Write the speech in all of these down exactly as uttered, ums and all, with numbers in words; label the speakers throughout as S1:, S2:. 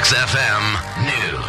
S1: Max F M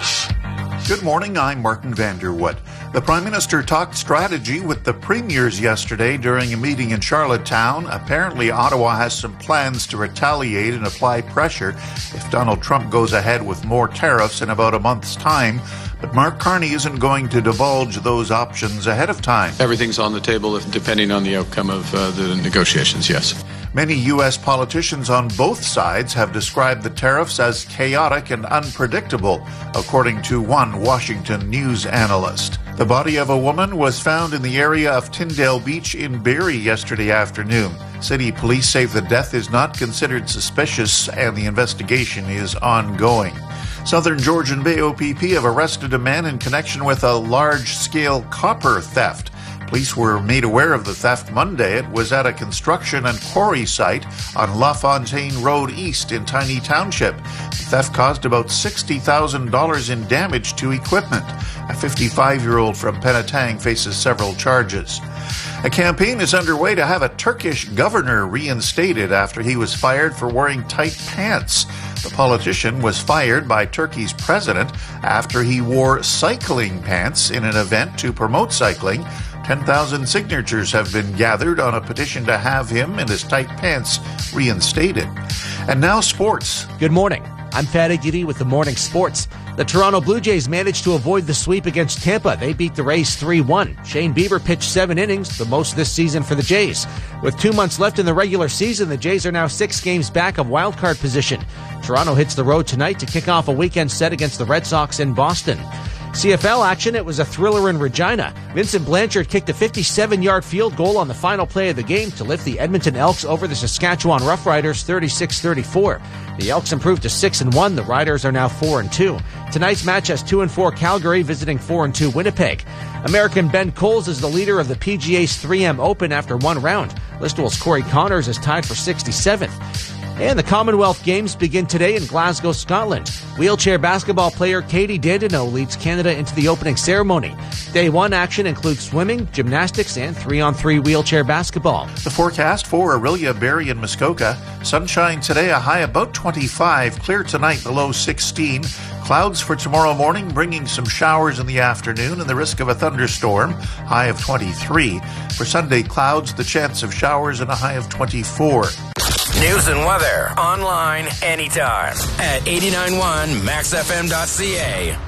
S1: News.
S2: Good morning, I'm Martin Vanderwood. The Prime Minister talked strategy with the premiers yesterday during a meeting in Charlottetown. Apparently, Ottawa has some plans to retaliate and apply pressure if Donald Trump goes ahead with more tariffs in about a month's time. But Mark Carney isn't going to divulge those options ahead of time.
S3: Everything's on the table if, depending on the outcome of uh, the negotiations, yes.
S2: Many U S politicians on both sides have described the tariffs as chaotic and unpredictable, according to one Washington news analyst. The body of a woman was found in the area of Tyndale Beach in Barrie yesterday afternoon. City police say the death is not considered suspicious and the investigation is ongoing. Southern Georgian Bay O P P have arrested a man in connection with a large-scale copper theft. Police were made aware of the theft Monday. It was at a construction and quarry site on LaFontaine Road East in Tiny Township. The theft caused about sixty thousand dollars in damage to equipment. A fifty-five-year-old from Penetang faces several charges. A campaign is underway to have a Turkish governor reinstated after he was fired for wearing tight pants. The politician was fired by Turkey's president after he wore cycling pants in an event to promote cycling. ten thousand signatures have been gathered on a petition to have him and his tight pants reinstated. And now sports.
S4: Good morning. I'm Fatty Giddy with the Morning Sports. The Toronto Blue Jays managed to avoid the sweep against Tampa. They beat the Rays three one. Shane Bieber pitched seven innings, the most this season for the Jays. With two months left in the regular season, the Jays are now six games back of wildcard position. Toronto hits the road tonight to kick off a weekend set against the Red Sox in Boston. C F L action, it was a thriller in Regina. Vincent Blanchard kicked a fifty-seven-yard field goal on the final play of the game to lift the Edmonton Elks over the Saskatchewan Roughriders thirty-six thirty-four. The Elks improved to six and one. The Riders are now four and two. Tonight's match has two and four Calgary visiting four and two Winnipeg. American Ben Coles is the leader of the P G A's three M Open after one round. Listowel's Corey Connors is tied for sixty-seventh. And the Commonwealth Games begin today in Glasgow, Scotland. Wheelchair basketball player Katie Dandeneau leads Canada into the opening ceremony. Day one action includes swimming, gymnastics, and three-on-three wheelchair basketball.
S2: The forecast for Aurelia, Barrie, and Muskoka. Sunshine today, a high about twenty-five. Clear tonight, the low sixteen. Clouds for tomorrow morning, bringing some showers in the afternoon and the risk of a thunderstorm, high of twenty-three. For Sunday, clouds, the chance of showers, and a high of twenty-four.
S1: News and weather online anytime at eighty-nine point one max f m dot c a.